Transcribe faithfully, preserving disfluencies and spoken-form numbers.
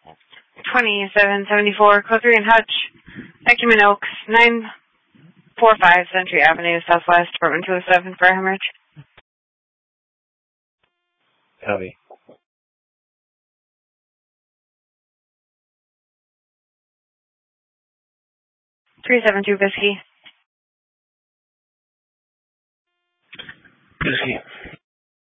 twenty-seven seventy-four, Clothry and Hutch, Acumen Oaks, nine forty-five Century Avenue, Southwest, apartment two oh seven, Fareham Ridge. Copy. three seven two Whiskey. Whiskey.